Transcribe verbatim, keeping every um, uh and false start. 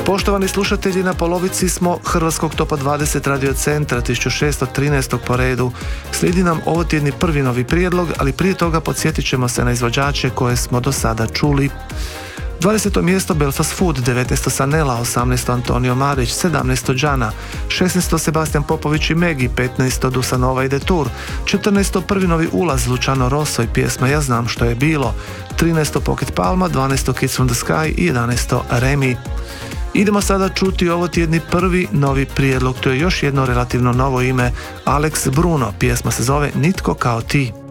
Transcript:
Poštovani slušatelji, na polovici smo Hrvatskog topa dvadeset radio centra tisuću šesto trinaest. po redu. Slijedi nam ovotjedni prvi novi prijedlog, ali prije toga podsjetit ćemo se na izvođače koje smo do sada čuli. dvadeseto mjesto Belfast Food, devetnaesto Sanela, osamnaesto Antonio Marić, sedamnaesto Džana, šesnaesto Sebastian Popović i Megi, petnaesto Dusanova i Detour, četrnaesto Prvi novi ulaz Luciano Rosso i pjesma Ja znam što je bilo, trinaesto Pocket Palma, dvanaesto Kids from the Sky i jedanaesto Remi. Idemo sada čuti ovo tjedni prvi novi prijedlog, to je još jedno relativno novo ime, Alex Bruno, pjesma se zove Nitko kao ti.